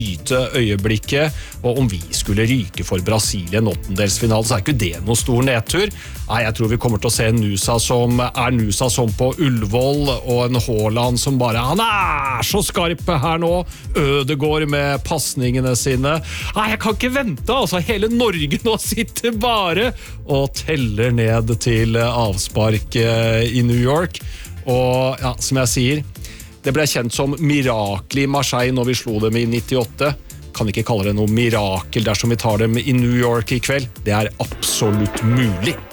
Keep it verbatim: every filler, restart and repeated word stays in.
nyte øyeblikket, og om vi skulle ryke for Brasil i en åttendelsfinale, så er ikke det noen stor nedtur. Nei, jeg tror vi kommer til å se en Nusa som er Nusa som på Ullevål, og en Haaland som bare, han er så skarp her nå, Ødegaard med passningene sine. Nei, jeg kan ikke vente, altså, hele Norge nå sitter bare og teller ned til avspark i New York, og ja, som jeg sier, det ble kjent som mirakel i Marseille når vi slo dem i nittiåtte. Kan ikke kalle det noe mirakel dersom vi tar dem i New York i kveld. Det er absolutt mulig.